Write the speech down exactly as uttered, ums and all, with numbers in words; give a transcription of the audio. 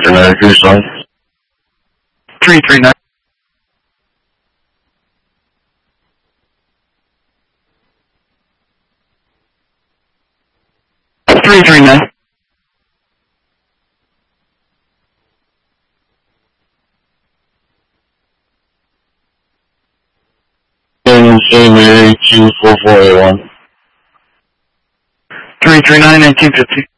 Victor nine three seven. three three nine. three three nine. Seven eight two four four eight one. three three nine nineteen fifty.